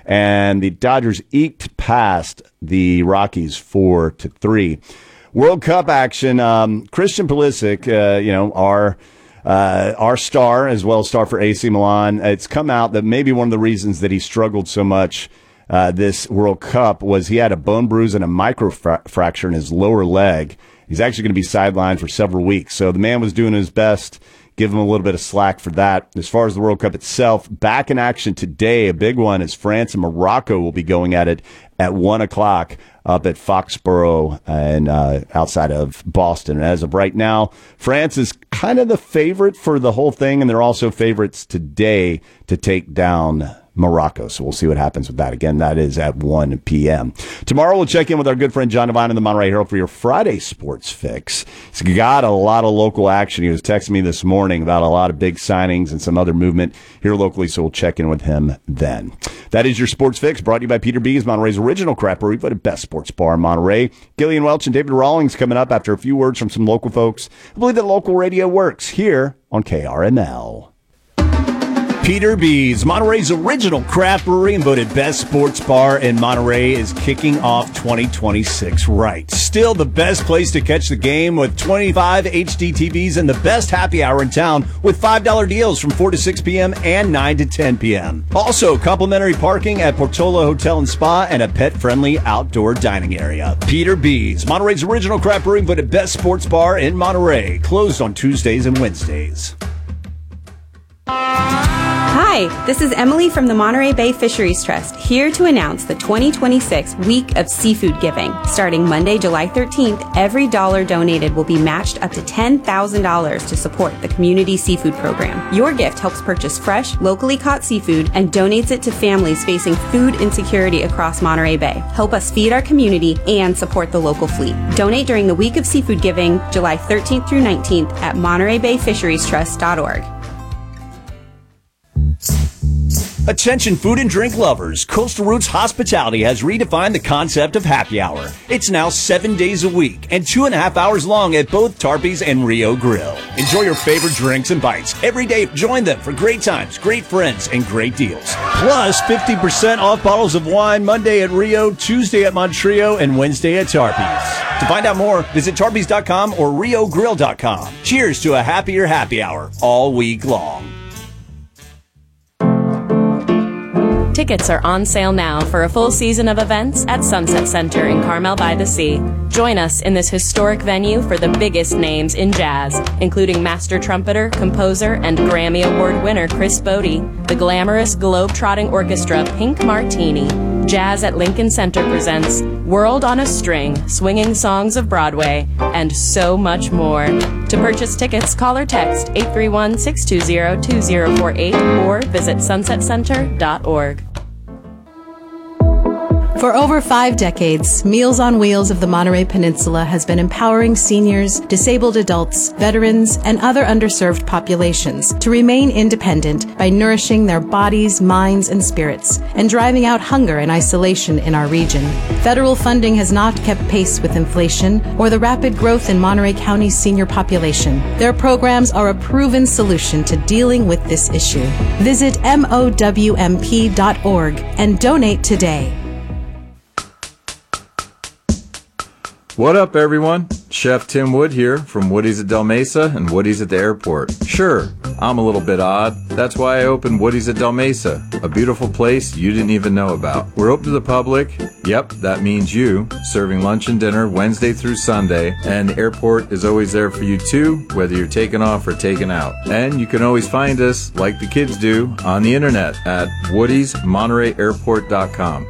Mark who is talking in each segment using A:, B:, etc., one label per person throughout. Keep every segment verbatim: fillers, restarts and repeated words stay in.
A: and the Dodgers eked past the Rockies four to three. World Cup action. Um, Christian Pulisic, uh, you know, our uh, our star as well as star for A C Milan. It's come out that maybe one of the reasons that he struggled so much uh, this World Cup was he had a bone bruise and a microfracture in his lower leg. He's actually going to be sidelined for several weeks. So the man was doing his best. Give him a little bit of slack for that. As far as the World Cup itself, back in action today, a big one is France and Morocco will be going at it at one o'clock up at Foxborough and uh, outside of Boston. And as of right now, France is kind of the favorite for the whole thing, and they're also favorites today to take down Morocco. So we'll see what happens with that. Again, that is at one p.m. Tomorrow we'll check in with our good friend John Devine in the Monterey Herald for your Friday sports fix. He's got a lot of local action. He was texting me this morning about a lot of big signings and some other movement here locally, so we'll check in with him then. That is your sports fix, brought to you by Peter B's, Monterey's original crap brewery, voted best sports bar in Monterey. Gillian Welch and David Rawlings coming up after a few words from some local folks. I believe that local radio works here on K R M L. Peter B's, Monterey's original craft brewery and voted best sports bar in Monterey, is kicking off twenty twenty-six right. Still the best place to catch the game with twenty-five H D T Vs and the best happy hour in town with five dollar deals from four to six p.m. and nine to ten p.m. Also, complimentary parking at Portola Hotel and Spa and a pet-friendly outdoor dining area. Peter B's, Monterey's original craft brewery and voted best sports bar in Monterey. Closed on Tuesdays and Wednesdays.
B: Hi, this is Emily from the Monterey Bay Fisheries Trust, here to announce the twenty twenty-six Week of Seafood Giving. Starting Monday, July thirteenth, every dollar donated will be matched up to ten thousand dollars to support the Community Seafood Program. Your gift helps purchase fresh, locally caught seafood and donates it to families facing food insecurity across Monterey Bay. Help us feed our community and support the local fleet. Donate during the Week of Seafood Giving, July thirteenth through nineteenth at monterey bay fisheries trust dot org.
A: Attention food and drink lovers, Coastal Roots Hospitality has redefined the concept of happy hour. It's now seven days a week and two and a half hours long at both Tarpey's and Rio Grill. Enjoy your favorite drinks and bites every day. Join them for great times, great friends, and great deals. Plus fifty percent off bottles of wine Monday at Rio, Tuesday at Montreal, and Wednesday at Tarpey's. To find out more, visit tarpeys dot com or rio grill dot com. Cheers to a happier happy hour all week long.
C: Tickets are on sale now for a full season of events at Sunset Center in Carmel by the Sea. Join us in this historic venue for the biggest names in jazz, including master trumpeter, composer, and Grammy Award winner Chris Bodie, the glamorous globe-trotting orchestra Pink Martini. Jazz at Lincoln Center presents World on a String, Swinging Songs of Broadway, and so much more. To purchase tickets, call or text eight three one, six two zero, two zero four eight or visit sunset center dot org.
D: For over five decades, Meals on Wheels of the Monterey Peninsula has been empowering seniors, disabled adults, veterans, and other underserved populations to remain independent by nourishing their bodies, minds, and spirits, and driving out hunger and isolation in our region. Federal funding has not kept pace with inflation or the rapid growth in Monterey County's senior population. Their programs are a proven solution to dealing with this issue. Visit M O W M P dot org and donate today.
E: What up, everyone? Chef Tim Wood here from Woody's at Del Mesa and Woody's at the airport. Sure, I'm a little bit odd. That's why I opened Woody's at Del Mesa, a beautiful place you didn't even know about. We're open to the public. Yep, that means you, serving lunch and dinner Wednesday through Sunday, and the airport is always there for you too, whether you're taking off or taking out. And you can always find us, like the kids do, on the internet at woodys monterey airport dot com.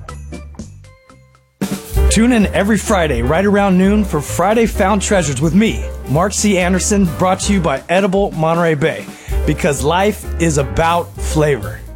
F: Tune in every Friday right around noon for Friday Found Treasures with me, Mark C. Anderson, brought to you by Edible Monterey Bay, because life is about flavor.